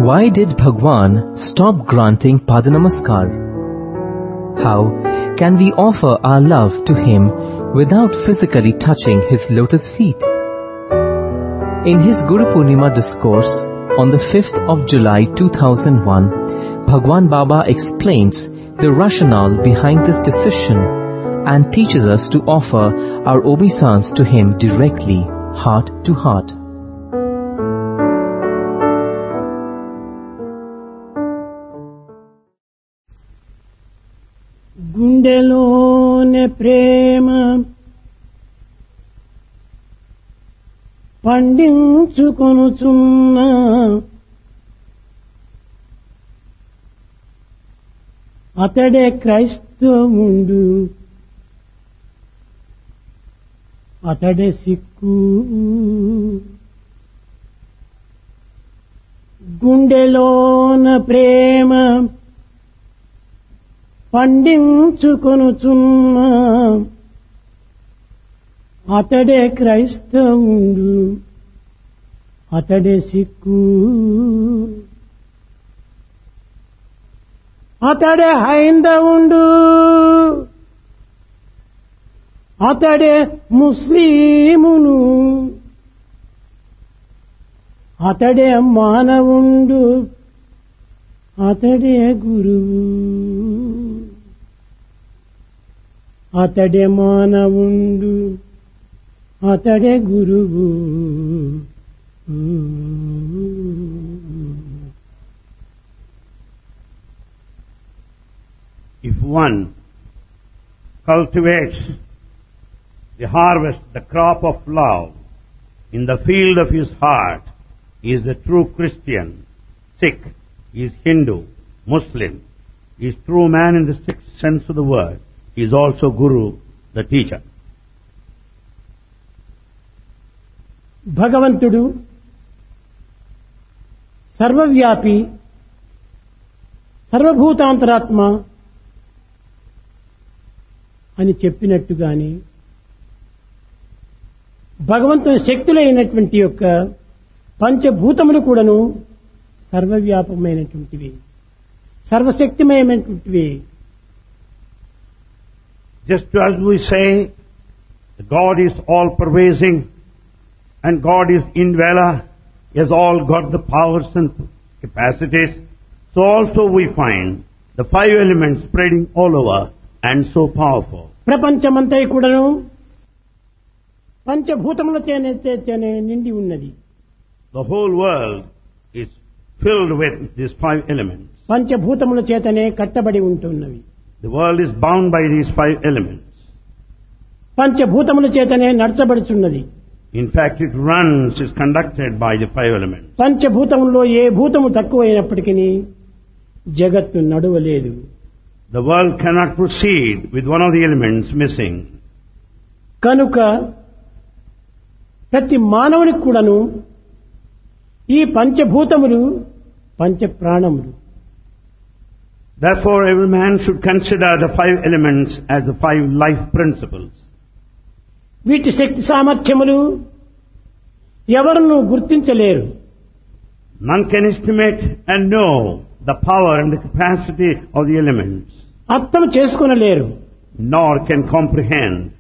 Why did Bhagwan stop granting Padanamaskar? How can we offer our love to him without physically touching his lotus feet? In his Guru Purnima discourse on the 5th of July 2001, Bhagwan Baba explains the rationale behind this decision and teaches us to offer our obeisance to him directly, heart to heart. గుండెలోనే ప్రేమ పండించుకొనుచున్న అతడే క్రైస్తవుండు, అతడే సిక్కు. గుండెలోన ప్రేమ పండించుకొనుచున్న అతడే క్రైస్తవుండు, అతడే సిక్కు. అతడే హైందవుండు, అతడే ముస్లిమును, అతడే మానవుండు, అతడే గురువు. అతడే మానవుండు, అతడే గురువు. If one cultivates the harvest, the crop of love in the field of his heart, he is the true Christian. Sikh, he is Hindu, Muslim, he is true man in the strict sense of the word. He is also Guru, the teacher. భగవంతుడు సర్వవ్యాపి, సర్వభూతాంతరాత్మ అని చెప్పినట్టుగాని భగవంతుని శక్తులైనటువంటి యొక్క పంచభూతములు కూడాను సర్వవ్యాపమైనటువంటివి, సర్వశక్తిమయమైనటువంటివి. Just as we say God is all-pervading and God is indweller, He has all got the powers and capacities, so also we find the five elements spreading all over and so powerful. ప్రపంచమంతా కూడాను పంచభూతముల చేతనే నిండి ఉన్నది. The whole world is filled with these five elements. పంచభూతముల చేతనే కట్టబడి ఉంటున్నవి. The world is bound by these five elements. పంచభూతముల చేతనే నడచబడుచున్నది. In fact, it runs, is conducted by the five elements. పంచభూతముల్లో ఏ భూతము తక్కువైనప్పటికీ జగత్తు నడవలేదు. The world cannot proceed with one of the elements missing. కనుక ప్రతి మానవునికి కూడాను ఈ పంచభూతములు పంచ ప్రాణములు. Therefore, every man should consider the five elements as the five life principles. వీటి శక్తి సామర్థ్యములు ఎవరును గుర్తించలేరు. None can estimate and know the power and the capacity of the elements. అర్థం చేసుకొనలేరు. Nor can comprehend.